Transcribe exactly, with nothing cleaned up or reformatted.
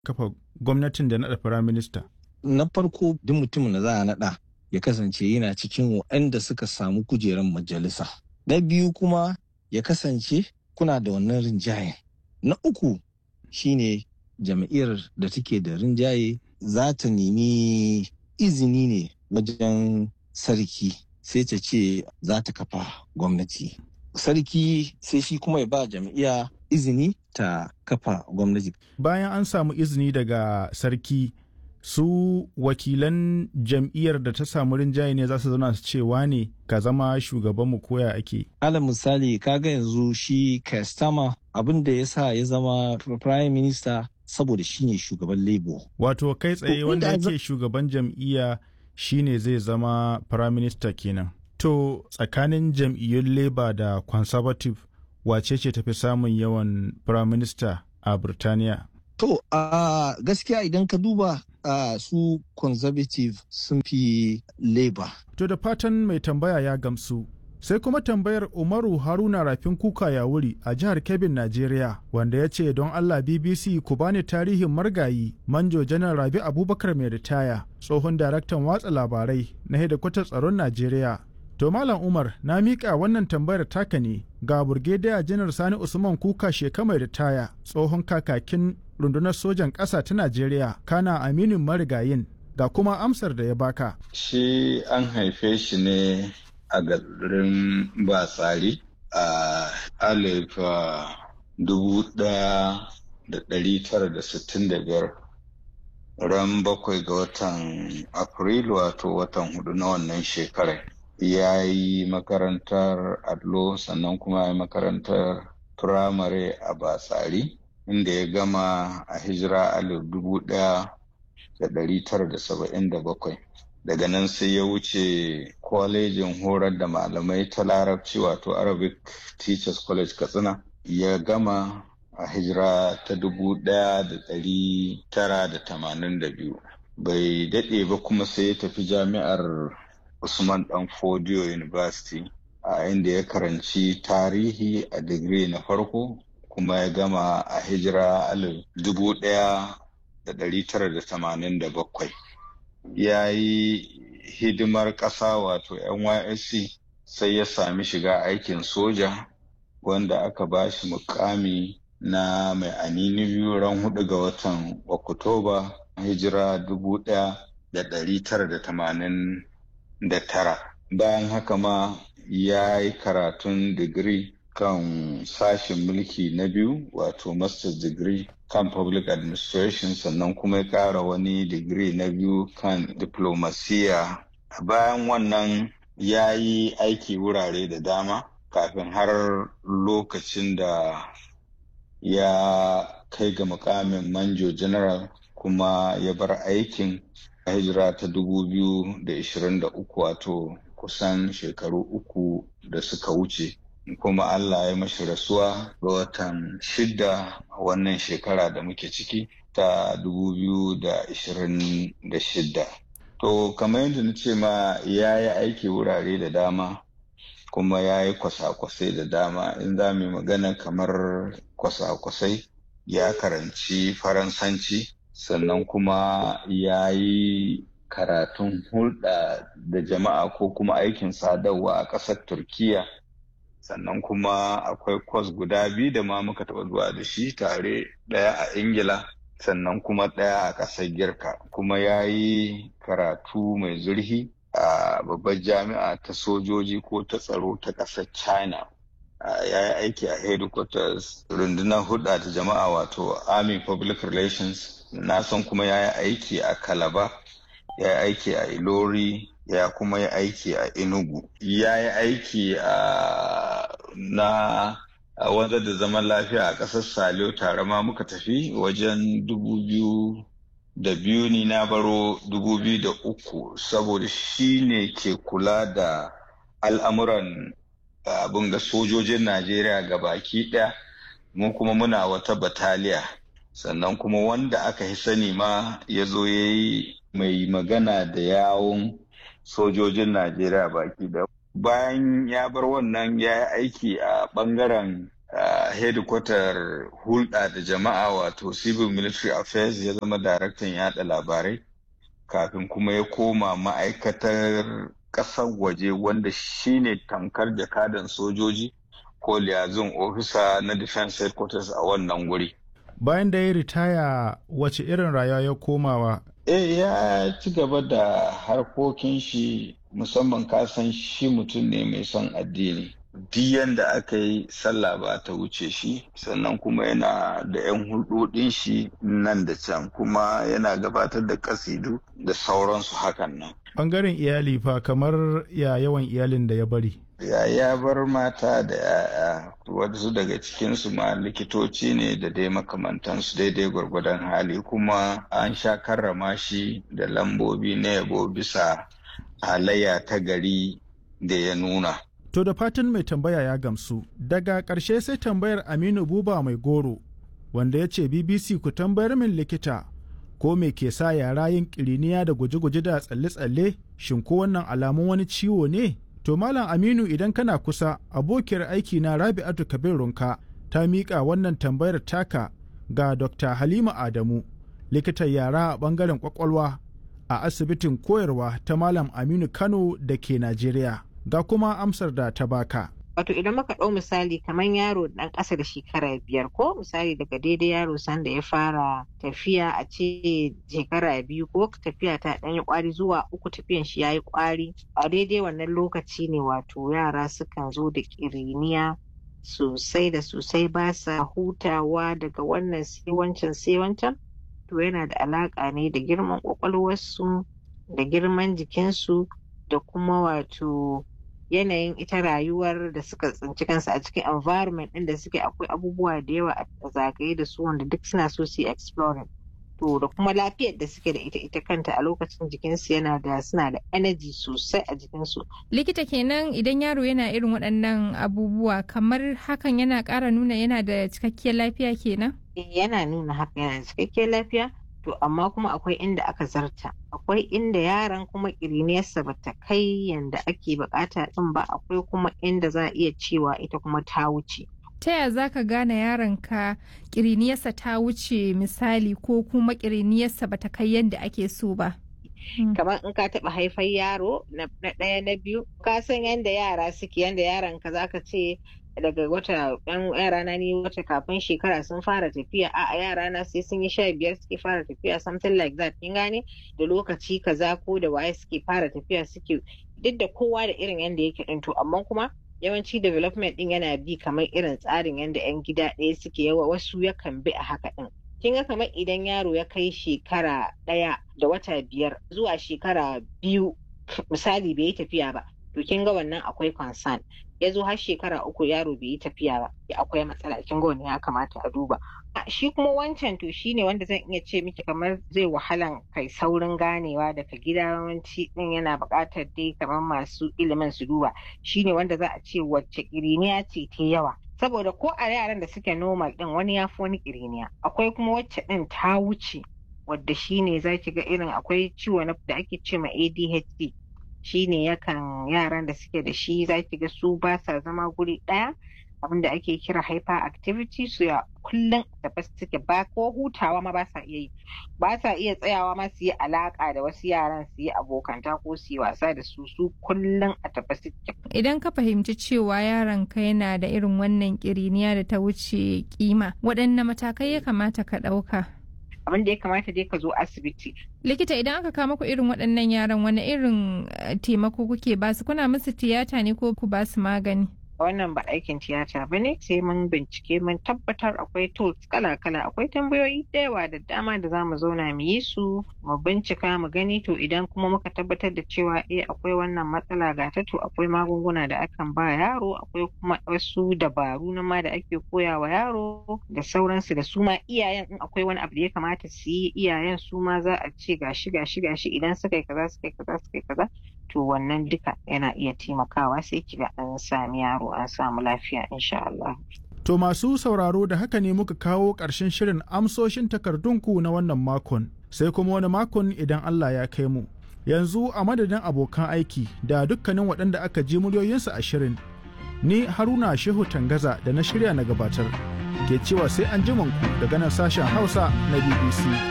kafa gwamnatin da naɗa firaminista? Na farko duk mutumin da za a naɗa ya kasance yana cikin waɗanda suka samu kujerar majalisa. Na biyu kuma ya kasance kuna da wannan rinjaye. Na uku shine jam'iyyar da take da rinjaye za ta nemi izini ne wajen sarki sai ta ce za ta kafa gwamnati. Sarki sai shi kuma ya ba jam'iyya izini ta kafa gwamnati. Bayan an samu izini daga sarki, su wakilan jam'iyyar da ta samu rinjaye ne za su zauna su ce wane ka zama shugabanmu koya ake. Alal misali kaga yanzu shi Kastama abin da ya sa ya zama prime minister saboda shi ne shugaban Labour. Wato kai tsaye wanda yake shugaban jam'iyya shine zai zama prime minister kenan. To tsakanin jam'iyyun Labour da Conservative wace ce tafi samun yawan prime minister a Birtaniya? To a uh, gaskiya idan ka duba uh, su Conservative sun fi Labour. To da fatan mai tambaya ya gamsu. Sai kuma tambayar Umaru Haruna Rafin Kuka ya wuri a jihar Kebbin, Najeriya, wanda ya ce don Allah B B C ku bani tarihin margayi Manjo Janar Rabi Abubakar mai ritaya, tsohon daraktan watsa labarai na hedikwatar tsaron Najeriya. To Malam Umar na miƙa wannan tambayar taka ne ga Burgediya Janar Sani Usman Kuka Sheka mai ritaya, tsohon kakakin rundunar sojan ƙasa ta Najeriya, kana aminin marigayin, ga kuma amsar da ya baka. Shi an haife shi ne a garin Batsari a alif dubu ɗaya da ɗari tara da sittin da biyar ran bakwai ga watan Afrilu wato watan hudu na wannan shekarar. Ya yi makarantar allo sannan kuma ya yi makarantar firamare a Batsari inda ya gama a hijira alif dubu ɗaya da ɗari tara da saba'in da bakwai. Daga nan sai ya wuce kwalejin horar da malamai ta larabci wato Arabic Teachers College Katsina ya gama a hijira ta dubu ɗaya da ɗari tara da tamanin da biyu. Bai daɗe ba kuma sai ya tafi jami'ar Usman Dan Fodio University a inda ya karanci tarihi a digiri na farko kuma ya gama a hijira alif dubu ɗaya da ɗari tara da tamanin da bakwai. Ya yi hidimar ƙasa wato N Y S C sai ya sami shiga aikin soja wanda aka ba shi mukami na mai anini biyu ran hudu ga watan Oktoba hijira dubu ɗaya da ɗari tara da tamanin da tara. Bayan haka ma ya yi karatun digiri kan sashen mulki na biyu wato master's degree kan public administration sannan kuma ya ƙara wani digiri na biyu kan diplomasiya. Bayan wannan ya yi aiki wurare da dama kafin har lokacin da ya kai ga mukamin manjo general kuma ya bar aikin a hijira ta dubu biyu da ishirin da uku wato kusan shekaru uku da suka wuce. Kuma Allah ya mashi rasuwa ga watan shida a wannan shekara da muke ciki ta dubu biyu da ishirin da shida. To kamar yadda na ce ma ya yi aiki wurare da dama kuma ya yi kwasa-kwasai da dama. In za mu yi magana kamar kwasa-kwasai ya karanci Faransanci sannan kuma ya yi karatun hulɗa da jama'a ko kuma aikin sadarwa a ƙasar Turkiya. Sannan kuma akwai kwas guda biyu da ma muka taɓa zuwa da shi tare, ɗaya a Ingila sannan kuma ɗaya a ƙasar Girka. Kuma ya yi karatu mai zurfi a babbar jami'a ta sojoji ko ta tsaro ta ƙasar China. Ya yi aiki a headquarters rundunar hulɗa ta jama'a wato Army Public Relations. Na san kuma ya yi aiki a Calabar, ya yi aiki a Ilori, ya kuma yi aiki a Enugu. Ya yi aiki a na wanzar da zaman lafiya a ƙasar Saliyo tare ma muka tafi wajen dubu biyu da biyu ni na baro dubu biyu da uku saboda shi ne ke kula da al'amuran abin ga sojojin Najeriya ga baki ɗaya. Mu kuma muna wata bataliya sannan kuma wanda aka yi sani ma ya zo ya yi mai magana da yawun sojojin Najeriya baki da bayan ya bar wannan ya yi aiki a bangaren uh, headquarter hulɗa da jama'a wato civil military affairs ya zama daraktan yada labarai kafin kuma ya koma ma'aikatar ƙasar waje wanda shine tamkar jakadan sojoji ko liaison officer na defense headquarters a wannan wuri. Bayan da ya ritaya wace irin rayuwa ya komawa? Eh ya ci gaba da harkokin shi, musamman kasan shi mutum ne mai son addini. Duk yanda aka yi sallah ba ta wuce shi, sannan kuma yana da 'yan hulɗoɗin shi nan da can, kuma yana gabatar da kasidu da sauransu hakan nan. Bangaren iyali fa kamar ya yawan iyalin da ya bari? Ya ya bar mata da ya'ya, wasu daga cikinsu ma likitoci ne da dai makamantansu daidai gwargwadon hali, kuma an sha karrama shi da lambobi na yabo bisa halayya ta gari da ya nuna. To da fatan mai tambaya ya gamsu. Daga ƙarshe sai tambayar Aminu Buba Mai Goro, wanda ya ce B B C ku tambayar min likita ko me ke sa yara yin ƙiriniya da guje-guje da tsalle-tsalle, shin ko wannan alamun wani ciwo ne? To Malam Aminu idan kana kusa, abokiyar aiki na Rabi'atu Kabir Runka ta miƙa wannan tambayar taka ga Dokta Halima Adamu, likitan yara a ɓangaren ƙwaƙwalwa a asibitin koyarwa ta Malam Aminu Kano da ke Najeriya. Ga kuma amsar da ta baka. Wato idan muka ɗau misali kamar yaro ɗan ƙasa da shekara biyar ko misali daga daidai yaro sanda ya fara tafiya a ce shekara biyu ko tafiya ta ɗan yi ƙwari zuwa uku tafiyan shi ya yi ƙwari, a daidai wannan lokaci ne wato yara sukan zo da ƙiriniya sosai da sosai, ba sa hutawa daga wannan sai wancan sai wancan. To yana da alaƙa ne da girman ƙwaƙwalwarsu da girman jikinsu da kuma wato yanayin ita rayuwar da suka tsinci kansu a cikin environment ɗin da suke, akwai abubuwa da yawa a zagaye da su wanda duk suna so su yi exploring. To da kuma lafiyar da suke da ita ita kanta a lokacin jikinsu yana da suna da energy sosai a jikinsu. Likita kenan idan yaro yana irin waɗannan abubuwa kamar hakan yana ƙara nuna yana da cikakkiyar lafiya kenan? Yana nuna haka yana da cikakkiyar lafiya. To amma kuma akwai inda aka zarta, akwai inda yaran kuma ƙiriniyarsa ba ta kai yanda ake bukata ɗin ba, akwai kuma inda za a iya cewa ita kuma ta wuce. Ta yaya za ka gane yaronka ƙiriniyarsa ta wuce misali ko kuma ƙiriniyarsa ba ta kai yadda ake so ba? Kamar in ka taɓa haifar yaro na ɗaya na biyu, ka san yadda yara suke, yadda yaranka za ka ce daga wata yan yara na ni wata kafin shekara sun fara tafiya, a yara na sai sun yi sha biyar suke fara tafiya, something like that, kin gane, da lokaci kaza ko da waye suke fara tafiya, suke duk da kowa da irin yanda yake din. To amma kuma yawanci development din yana bi kamar irin tsarin yanda yan gida ɗaya suke, yawa wasu yakan bi a haka din. Kin ga kamar idan yaro ya kai shekara ɗaya da wata biyar zuwa shekara biyu misali bai yi tafiya ba, to kin ga wannan akwai concern. Ya zo har shekara uku yaro bai yi tafiya ba, akwai matsala, kin ga wannan ya kamata a duba. Shi kuma wancan to shine wanda zan iya ce miki kamar zai wahalan kai saurin ganewa daga gida, yawanci din yana buƙatar dai kamar masu ilimin su duba, shine wanda za a ce wacce ƙiriniya ce ta yawa. Saboda ko a yaran da suke normal din wani ya fi wani ƙiriniya, akwai kuma wacce din ta wuce, wadda shine za ki ga irin akwai ciwo da ake ce ma A D H D. Shi ne yakan yaran da suke da shi za ki ga su ba sa zama guri ɗaya, abinda ake kira hyperactivity, su ya kullum da ba suke ba ko hutawa ma ba sa iya yi, ba sa iya tsayawa ma su yi alaka da wasu yaran, su yi abokanta ko su yi wasa da su, su kullum a tabbas suke. Idan ka fahimci cewa yaron ka yana da irin wannan ƙiriniya da ta wuce kima, waɗanne matakai ya kamata ka ɗauka? Abin da ya kamata dai ka zo asibiti. Likita idan aka kama ku irin waɗannan yaran wani irin taimako kuke ba su, kuna musu tiyata ne ko ku ba su magani? Wannan ba aikin tiyata ba ne, sai mun bincike mun tabbatar akwai tools kala-kala, akwai tambayoyi da yawa da dama da za mu zauna mu yi su mu bincika mu gani. To idan kuma muka tabbatar da cewa eh akwai wannan matsala ga ta, to akwai magunguna da akan ba yaro, akwai kuma wasu dabaru na ma da ake koya wa yaro da sauransu, da su ma iyayen in akwai wani abu da ya kamata su yi, iyayen su ma za a ce gashi gashi gashi idan suka yi kaza suka yi kaza suka yi kaza, to wannan duka yana iya taimakawa sai kiga an sami yaro an samu lafiya insha Allah. To masu sauraro da haka ne muka kawo ƙarshen shirin amsoshin takardunku na wannan makon, sai kuma wani makon idan Allah ya kai mu. Yanzu a madadin abokan aiki da dukkanin waɗanda aka ji muryoyinsu a shirin, Ni Haruna Shehu Tangaza da na shirya na gabatar ke cewa sai an ku daga nan sashen Hausa na B B C.